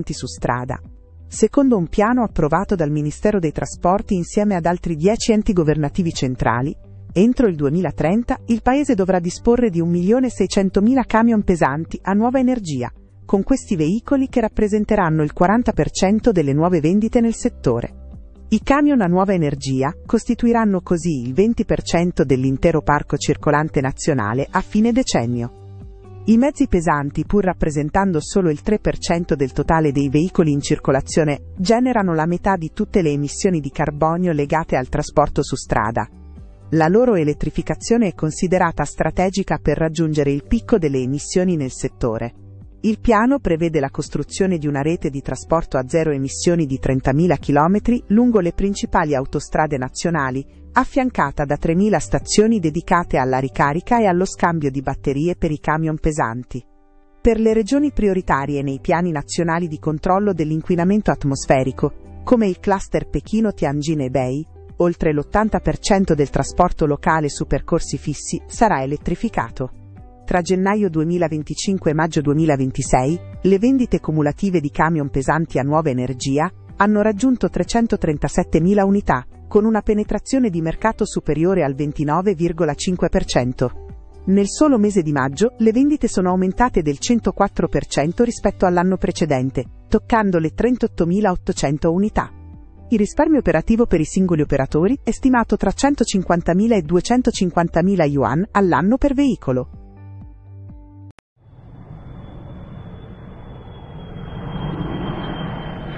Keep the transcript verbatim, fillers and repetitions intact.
pesanti su strada. Secondo un piano approvato dal Ministero dei Trasporti insieme ad altri dieci enti governativi centrali, entro il duemilatrenta il Paese dovrà disporre di un milione seicentomila camion pesanti a nuova energia, con questi veicoli che rappresenteranno il quaranta per cento delle nuove vendite nel settore. I camion a nuova energia costituiranno così il venti per cento dell'intero parco circolante nazionale a fine decennio. I mezzi pesanti, pur rappresentando solo il tre per cento del totale dei veicoli in circolazione, generano la metà di tutte le emissioni di carbonio legate al trasporto su strada. La loro elettrificazione è considerata strategica per raggiungere il picco delle emissioni nel settore. Il piano prevede la costruzione di una rete di trasporto a zero emissioni di trentamila chilometri lungo le principali autostrade nazionali, affiancata da tremila stazioni dedicate alla ricarica e allo scambio di batterie per i camion pesanti. Per le regioni prioritarie nei piani nazionali di controllo dell'inquinamento atmosferico, come il cluster Pechino-Tianjin-Hebei, oltre l'ottanta per cento del trasporto locale su percorsi fissi sarà elettrificato. Tra gennaio duemilaventicinque e maggio duemilaventisei, le vendite cumulative di camion pesanti a nuova energia hanno raggiunto trecentotrentasettemila unità, con una penetrazione di mercato superiore al ventinove virgola cinque per cento. Nel solo mese di maggio, le vendite sono aumentate del centoquattro per cento rispetto all'anno precedente, toccando le trentottomilaottocento unità. Il risparmio operativo per i singoli operatori è stimato tra centocinquantamila e duecentocinquantamila yuan all'anno per veicolo.